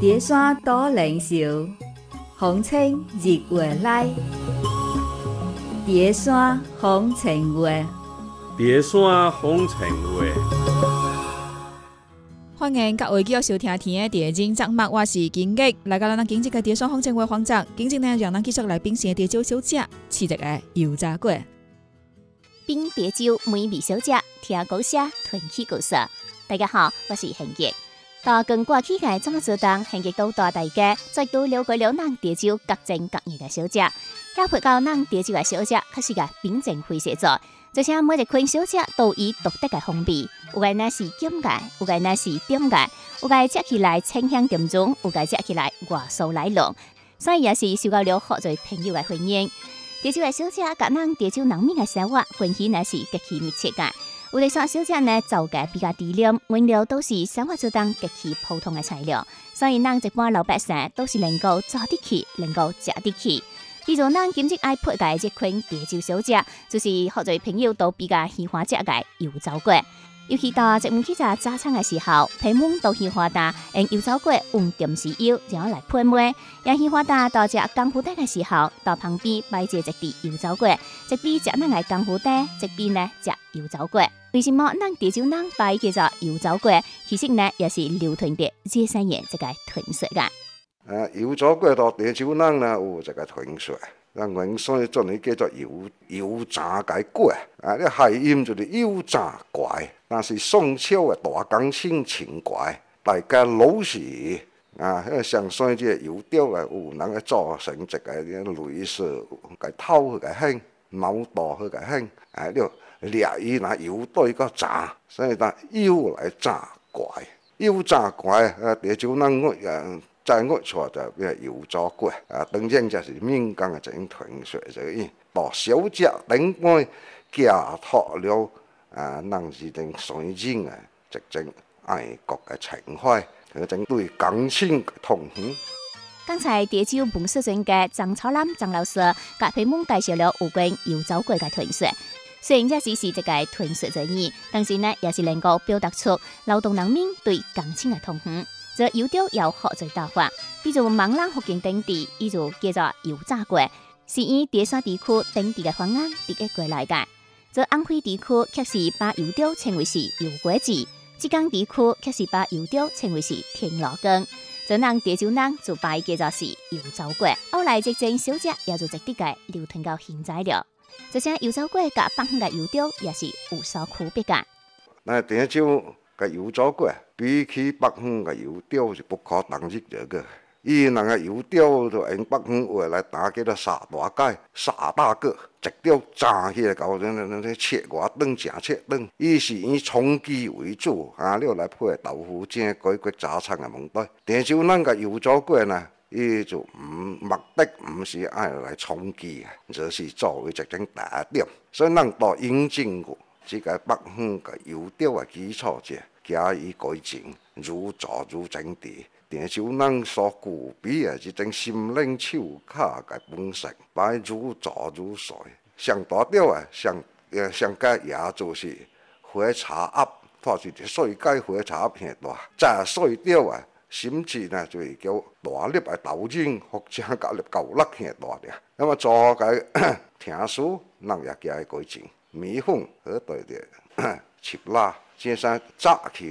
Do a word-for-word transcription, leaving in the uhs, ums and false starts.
蝶山多靈秀，風清日月來。蝶山風情月， 蝶山風情月。 歡迎各位繼續收聽天的電影節目，我是金吉。來到咱今日嘅蝶山風情月環節，今日呢讓咱繼續來品嘗蝶酒小姐，試一個油炸粿。 品蝶酒美味小姐，聽故事吞起故事。大家好，我是賢杰。到跟過去嘅這麼做檔，賢杰都帶大家再度了解了咱蝶酒各種各樣嘅小姐。要配到咱蝶酒嘅小姐，可是個品種會寫作，就像每一款小姐都有獨特嘅風味。有個呢是鹹嘅，有個呢是甜嘅，有個食起來清香甜中，有個食起來外酥內濃，所以也是受到了好多朋友嘅歡迎。蝶酒嘅小姐甲咱蝶酒人民嘅生活關係呢是極其密切嘅。有啲啥小姐呢造價比較低廉，原料都是生活做當極其普通嘅材料，所以咱一般老百姓都是能夠做得起，能夠食得起。比如咱今日愛配嘅這款蝶酒小姐，就是好多朋友都比較喜歡食嘅油炸粿。尤其到節目去食早餐嘅時候，朋友都喜歡打用油炸粿用甜豉油然後來配糜，也喜歡打到食功夫蛋嘅時候，到旁邊擺一隻碟油炸粿，一邊食咱嘅功夫蛋，一邊呢食油炸粿。為什麼咱蝶酒人擺叫做油炸粿？其實呢也是流傳的這三年這個傳說嘅。 啊，油炸粿到蝶酒人呢有一個傳說，咱原所以做呢叫做油油炸嘅粿，啊，呢諧音就是油炸粿。但是宋朝嘅大工程情怪，大家老是啊，迄上山即個油雕啊，有人去做成一個類似個頭個興，腦袋個興，啊，了掠伊拿油對個炸，所以拿油來炸粿，油炸粿啊，蝶酒人我啊再我出就叫油炸粿啊，當然就是民間嘅一種傳說，就因到小姐頂愛寄託了。啊，咱是種水人啊，一種愛國嘅情懷，一種對感情嘅痛恨。 剛才蝶酒本社長嘅張超南張老師，甲朋友介紹了有關油炸粿嘅傳說。雖然這只是一個傳說而已，但是呢，也是能夠表達出勞動人民對感情嘅痛恨。這油雕有好多大法，比如閩南福建等地，伊就叫做油炸粿，是以蝶山地區當地嘅方言直譯過來嘅。這安徽地區卻是把油雕稱為是油粿子，浙江地區卻是把油雕稱為是田螺羹。這人蝶酒人就把叫做是油炸粿。後來這種小姐也就直直嘅流傳到現在了。這些油炸粿甲北方嘅油雕也是有所區別嘅。 那蝶酒嘅油炸粿比起北方嘅油雕是不可同日而語。伊人嘅油雕就用北方話來打叫做沙大街、沙大個，一雕炸起來搞成切外長、正切長。伊是以充飢為主，啊了來配豆腐精、改改早餐嘅問題。蝶酒人嘅油炸粿呢，伊就唔目的唔是愛來充飢嘅，就是作為一種打點。所以咱到引進過這個北方嘅油雕嘅基礎者，加以改進，如炸如整地。蝶酒人所具備嘅這種心靈手巧嘅本性，擺如炸如水。上大條啊，上誒上街也就是火柴鴨，或是碎雞火柴鴨片大。再碎條啊，甚至呢就係叫大粒嘅豆漿，或者加粒夠粒片大啲。咁啊做嘅聽書，人也加以改進。米粉和對啲切辣，先生炸起